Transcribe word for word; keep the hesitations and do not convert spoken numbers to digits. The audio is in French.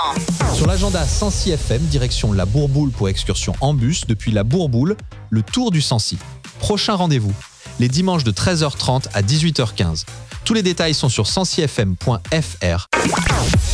Sur l'agenda Sancy F M, direction la Bourboule pour excursion en bus. Depuis la Bourboule, le tour du Sancy. Prochain rendez-vous, les dimanches de treize heures trente à dix-huit heures quinze. Tous les détails sont sur sancy f m point f r.